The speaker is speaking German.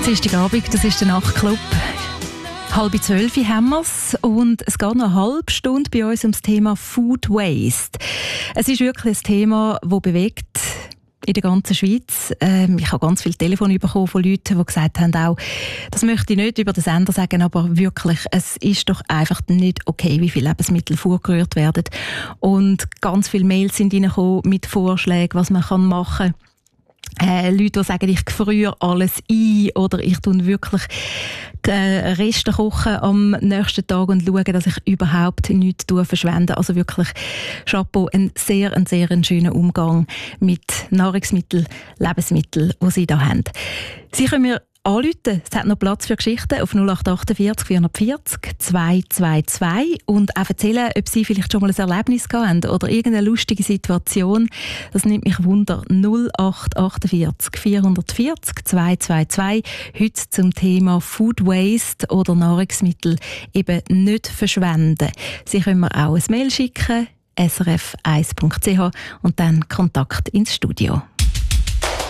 Dienstagabend, das ist der Nachtclub. 11:30 haben wir es und es geht noch eine halbe Stunde bei uns um das Thema Food Waste. Es ist wirklich ein Thema, das bewegt in der ganzen Schweiz. Ich habe ganz viele Telefone bekommen von Leuten, die gesagt haben, auch, das möchte ich nicht über den Sender sagen, aber wirklich, es ist doch einfach nicht okay, wie viele Lebensmittel vorgerührt werden. Und ganz viele Mails sind reingekommen mit Vorschlägen, was man machen kann. Leute, die sagen, ich friere alles ein oder ich tue wirklich Reste kochen am nächsten Tag und schaue, dass ich überhaupt nichts verschwende. Also wirklich Chapeau, ein sehr schöner Umgang mit Nahrungsmitteln, Lebensmitteln, die Sie da haben. Sie können mir anrufen. Es hat noch Platz für Geschichten auf 0848 440 222 und auch erzählen, ob Sie vielleicht schon mal ein Erlebnis hatten oder irgendeine lustige Situation. Das nimmt mich Wunder. 0848 440 222. Heute zum Thema Food Waste oder Nahrungsmittel eben nicht verschwenden. Sie können mir auch ein Mail schicken, srf1.ch und dann Kontakt ins Studio.